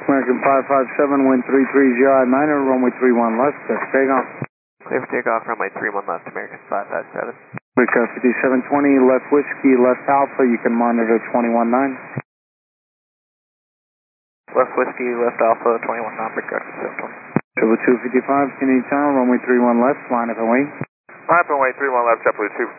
American 557, wind 330 minor, runway 31 left, takeoff. Clear for takeoff, runway 31 left, American 557. America 5720, left whiskey, left alpha, you can monitor 219. Left whiskey, left alpha, 21 America 5720. 255, Canadian Tower, runway 31 left, line up and wait. Line up and wait, 31 left, JetBlue 2.